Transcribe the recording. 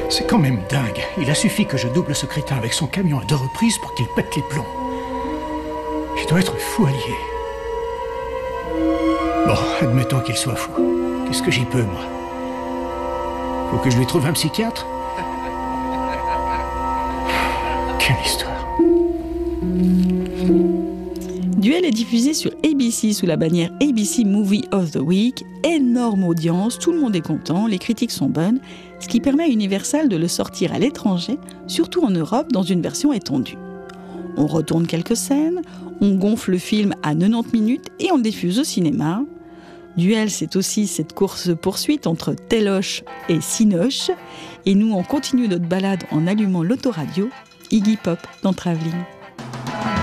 C'est quand même dingue. Il a suffi que je double ce crétin avec son camion à 2 reprises pour qu'il pète les plombs. Il doit être fou allié. Bon, admettons qu'il soit fou. Qu'est-ce que j'y peux, moi? Faut que je lui trouve un psychiatre? Quelle histoire. Duel est diffusé sur ABC sous la bannière ABC Movie of the Week. Énorme audience, tout le monde est content, les critiques sont bonnes, ce qui permet à Universal de le sortir à l'étranger, surtout en Europe, dans une version étendue. On retourne quelques scènes, on gonfle le film à 90 minutes et on le diffuse au cinéma. Duel, c'est aussi cette course-poursuite entre Téloche et Cinoche. Et nous, on continue notre balade en allumant l'autoradio, Iggy Pop dans Travelling.